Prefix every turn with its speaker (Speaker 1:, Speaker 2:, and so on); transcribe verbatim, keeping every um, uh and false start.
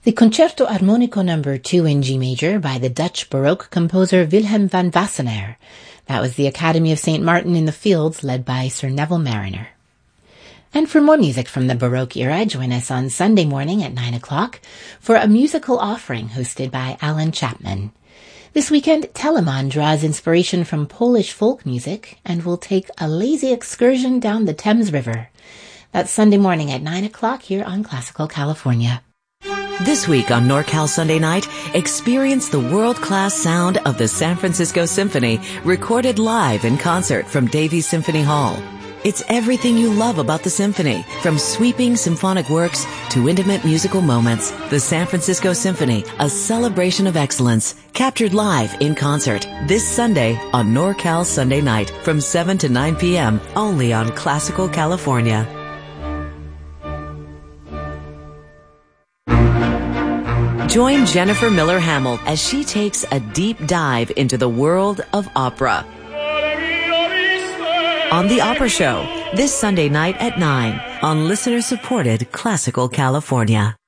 Speaker 1: The Concerto Armonico number two in G major by the Dutch Baroque composer Wilhelm van Wassenaar. That was the Academy of Saint Martin in the Fields, led by Sir Neville Marriner. And for more music from the Baroque era, join us on Sunday morning at nine o'clock for a musical offering hosted by Alan Chapman. This weekend, Telemann draws inspiration from Polish folk music and will take a lazy excursion down the Thames River. That's Sunday morning at nine o'clock here on Classical California.
Speaker 2: This week on NorCal Sunday Night, experience the world-class sound of the San Francisco Symphony, recorded live in concert from Davies Symphony Hall. It's everything you love about the symphony, from sweeping symphonic works to intimate musical moments. The San Francisco Symphony, a celebration of excellence, captured live in concert this Sunday on NorCal Sunday Night from seven to nine p.m. only on Classical California. Join Jennifer Miller Hamill as she takes a deep dive into the world of opera on The Opera Show this Sunday night at nine on listener-supported Classical California.